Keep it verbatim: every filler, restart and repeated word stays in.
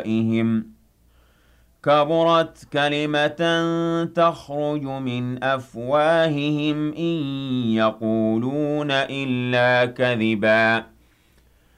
أَعْدَائِهِمْ ۚ كَبُرَتْ كَلِمَةً تَخْرُجُ مِنْ أَفْوَاهِهِمْ إِن يَقُولُونَ إِلَّا كَذِبًا